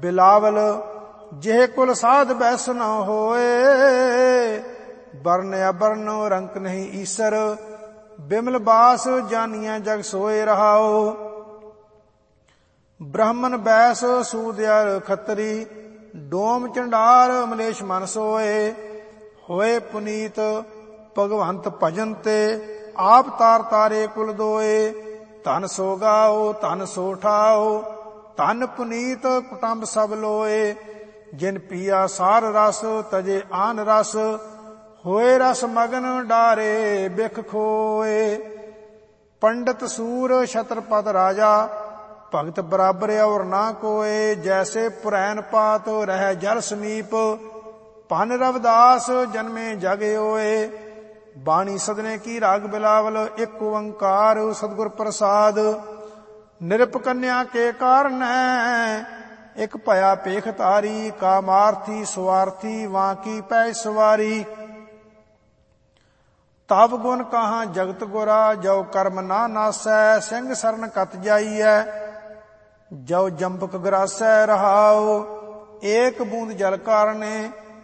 ਬਿਲਾਵਲ ਜਿਹ ਕੁਲ ਸਾਧ ਬੈਸ ਨ ਹੋਏ। ਬਰਨ ਅਬਰਨ ਰੰਕ ਨਹੀਂ ਈਸਰ ਬਿਮਲ ਬਾਸ ਜਾਨੀਐ ਜਗ ਸੋਏ ਰਹਾਓ। ਬ੍ਰਾਹਮਣ ਬੈਸ ਸੂਦਿਆਰ ਖੱਤਰੀ ਡੋਮ ਚੰਡਾਲ ਮਲੇਸ਼ ਮਨ ਸੋਏ। ਹੋਏ ਪੁਨੀਤ ਭਗਵੰਤ ਭਜਨ ਤੇ ਆਪ ਤਾਰ ਤਾਰੇ ਕੁਲ ਦੋਏ। ਧਨ ਸੋ ਗਾਓ ਧਨ ਸੋ ਠਾਓ ਧਨ ਪੁਨੀਤ ਕੁਟੰਬ ਸਭ ਲੋਏ। ਜਿਨ ਪੀਆ ਸਾਰ ਰਸ ਤਜੇ ਆਨ ਰਸ ਹੋਏ ਰਸ ਮਗਨ ਡਾਰੇ ਬਿਖ ਖੋਏ। ਪੰਡਤ ਸੂਰ ਛਤਰਪਤ ਰਾਜਾ ਭਗਤ ਬਰਾਬਰ ਔਰ ਨਾ ਕੋਏ। ਜੈਸੇ ਪੁਰੈਨ ਪਾਤ ਰਹਿ ਜਲ ਸਮੀਪ ਭਨ ਰਵਿਦਾਸ ਜਨਮੇ ਜਗ ਹੋਏ। ਬਾਣੀ ਸਦਨੇ ਕੀ ਰਾਗ ਬਿਲਾਵਲ ਇੱਕ ਓੰਕਾਰ ਸਤਿਗੁਰ ਪ੍ਰਸਾਦ। ਨਿਰਪ ਕੰਨਿਆ ਕੇ ਕਾਰਨ ਇੱਕ ਭਇਆ ਪੇਖ ਤਾਰੀ। ਕਾਮਾਰਥੀ ਸੁਆਰਥੀ ਵਾਂ ਕੀ ਪੈ ਸਵਾਰੀ। ਤਬ ਗੁਣ ਕਹਾਂ ਜਗਤ ਗੁਰਾ ਜੋ ਕਰਮ ਨਾ ਨਾਸੈ। ਸਿੰਘ ਸਰਨ ਕਤ ਜਾਈਐ ਜੋ ਜੰਬਕ ਗਰਾਸੈ ਰਹਾਉ। ਏਕ ਬੂੰਦ ਜਲ ਕਾਰਨੇ